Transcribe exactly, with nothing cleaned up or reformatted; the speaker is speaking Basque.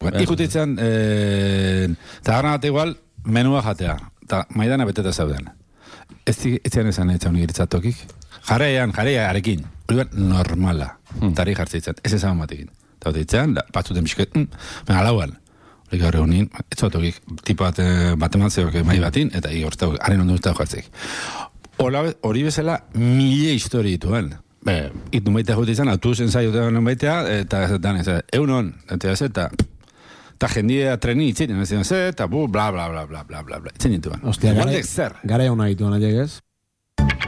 Ikutitzen, eta garran bat igual, menua jatea, eta maidana beteta zauden. Ez zian esan ez zaun igiritzatokik. Jarrean, jarrean, arekin. Hori normala. Tari jartzeitzen. Ez esan batekin. Eta hori ditzen, batzuten bisket, baina lauan. Hori gaur egunin, ez zuatokik, tipo bat ematzeok mai batin, eta igortzak, haren ondo usta jartzeik. Hori bezala, mile histori dituen. Itu maitea jute izan, atu zen zaio da maitea, eta egun hon, eta eta eta jendidea treni itzinen, eta bu, bla, bla, bla, bla, bla, bla, bla, itzen dituan. Ostia, gara euna dituen, adiegez?